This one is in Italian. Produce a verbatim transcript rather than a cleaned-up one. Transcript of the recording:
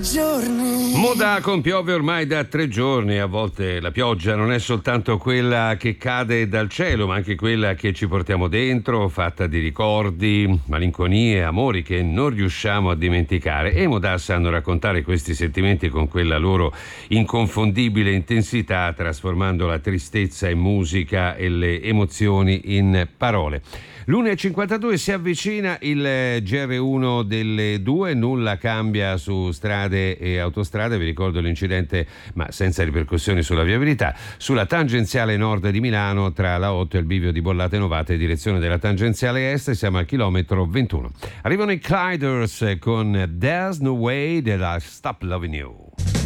giorni. Moda con piove ormai da tre giorni. A volte la pioggia non è soltanto quella che cade dal cielo, ma anche quella che ci portiamo dentro, fatta di ricordi, malinconie, amori che non riusciamo a dimenticare. E i Moda sanno raccontare questi sentimenti con quella loro inconfondibile intensità, trasformando la tristezza in musica e le emozioni in parole. l'una e cinquantadue si avvicina il G R uno delle due, nulla cambia su strade e autostrade, vi ricordo l'incidente ma senza ripercussioni sulla viabilità, sulla tangenziale nord di Milano tra la otto e il bivio di Bollate Novate direzione della tangenziale est, siamo al chilometro ventuno. Arrivano i Clyders con There's No Way That I Stop Loving You.